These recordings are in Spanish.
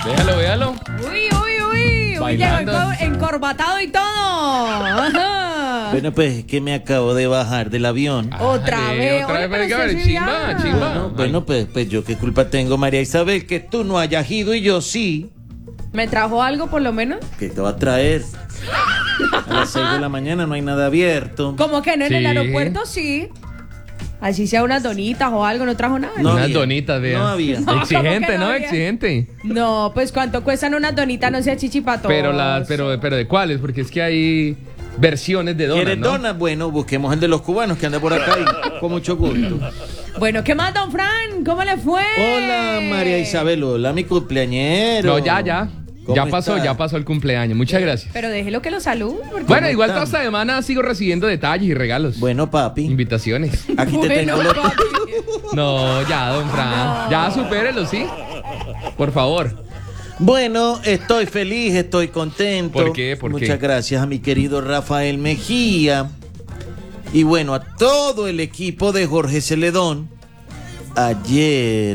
Véalo. Uy, Bailando. llegó encorbatado y todo. Ajá. Bueno, pues es que me acabo de bajar del avión. Otra vez. Oye, pero pero que sí, ver, sí, chimba, ya. chimba. Bueno, pues yo qué culpa tengo, María Isabel, que tú no hayas ido y yo sí. ¿Me trajo algo por lo menos? ¿Qué te va a traer? A las 6 de la mañana no hay nada abierto. ¿Cómo que no? En el Sí. aeropuerto sí. Así sea unas donitas o algo, no trajo nada. No Unas había. donitas, vea. No había. No, ¿cómo Exigente, que no ¿no? había? Exigente. No, pues ¿cuánto cuestan unas donitas? No sea chichipato. Pero ¿de cuáles? Porque es que hay versiones de donas, ¿Quieres ¿no? donas? Bueno, busquemos el de los cubanos que anda por acá y con mucho gusto. Bueno, ¿qué más, don Fran? ¿Cómo le fue? Hola, María Isabel. Hola, mi cumpleañero. No, ya. ¿Cómo Ya está? pasó el cumpleaños. Muchas gracias. Pero déjelo que lo salude. porque- Bueno, ¿Cómo igual están? toda esta semana sigo recibiendo detalles y regalos. Bueno, papi, Invitaciones. aquí te Bueno, tengo los... papi. No, ya, don Fran. No. Ya supérelo, ¿sí? Por favor. Bueno, estoy feliz, estoy contento. ¿Por qué? ¿Por Muchas qué? gracias a mi querido Rafael Mejía. Y bueno, a todo el equipo de Jorge Celedón. Ayer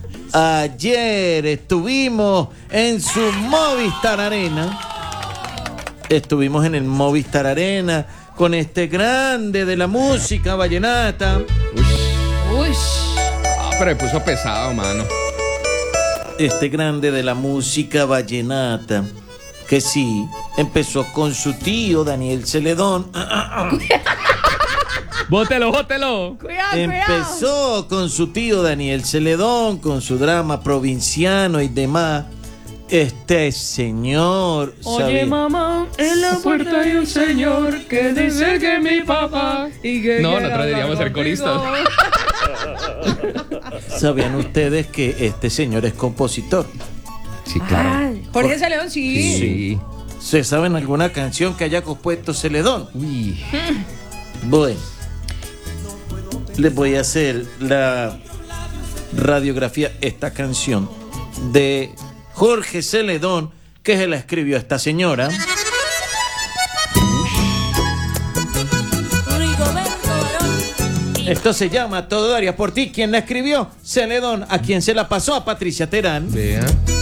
estuvimos en su Movistar Arena. Estuvimos en el Movistar Arena con este grande de la música vallenata. Uy. Pero me puso pesado, mano. Este grande de la música vallenata, que sí, empezó con su tío Daniel Celedón. Bótelo. Cuidado. Empezó con su tío Daniel Celedón, con su drama provinciano y demás. Este señor... Oye, ¿sabe? mamá, en la puerta hay un señor que dice que es mi papá y que No, quiere nosotros deberíamos ser hablar coristas. contigo. ¿Sabían ustedes que este señor es compositor? Sí, Ay, Jorge Celedón, sí. Sí. ¿Se saben alguna canción que haya compuesto Celedón? Uy. Bueno, les voy a hacer la radiografía, esta canción de Jorge Celedón, que se la escribió esta señora. Esto se llama Todo daría por ti. ¿Quién la escribió? Celedón. ¿A quién se la pasó? A Patricia Terán. Vea.